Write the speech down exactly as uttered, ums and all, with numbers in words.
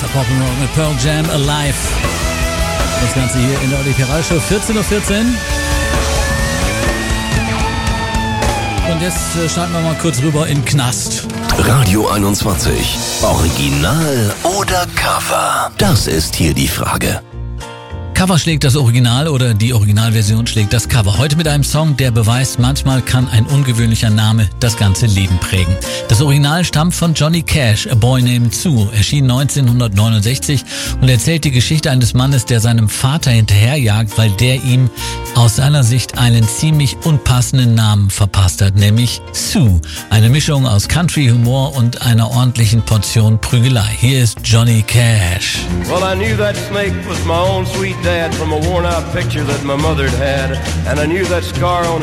Pop and Rock mit Pearl Jam Alive. Das Ganze hier in der Olli-P-Show, vierzehn Uhr vierzehn. Und jetzt äh, starten wir mal kurz rüber in den Knast. Radio einundzwanzig. Original oder Cover? Das ist hier die Frage. Cover schlägt das Original oder die Originalversion schlägt das Cover. Heute mit einem Song, der beweist, manchmal kann ein ungewöhnlicher Name das ganze Leben prägen. Das Original stammt von Johnny Cash, A Boy Named Sue, erschien neunzehnhundertneunundsechzig und erzählt die Geschichte eines Mannes, der seinem Vater hinterherjagt, weil der ihm aus seiner Sicht einen ziemlich unpassenden Namen verpasst hat, nämlich Sue. Eine Mischung aus Country-Humor und einer ordentlichen Portion Prügelei. Hier ist Johnny Cash. Well, I knew that snake was my own sweet dad from a worn-out picture that my mother'd had, and I knew that scar on